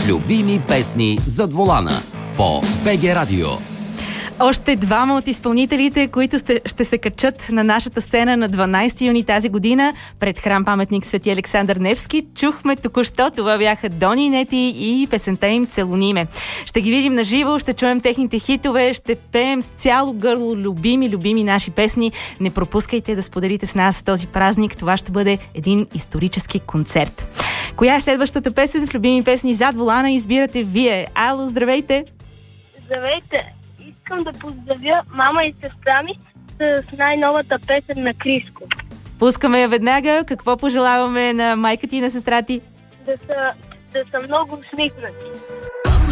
Любими песни зад волана по БГ Радио. Още двама от изпълнителите, които ще се качат на нашата сцена на 12 юни тази година пред храм-паметник Свети Александър Невски. Чухме току-що, това бяха Дони и Нети и песента им "Целуни ме". Ще ги видим на живо, ще чуем техните хитове, ще пеем с цяло гърло любими наши песни. Не пропускайте да споделите с нас този празник. Това ще бъде един исторически концерт. Коя е следващата песен в любими песни зад волана? Избирате вие. Ало, здравейте! Здравейте! Искам да поздравя мама и сестра ми с най-новата песен на Криско. Пускаме я веднага. Какво пожелаваме на майка ти и на сестра ти? Да са много усмихнати.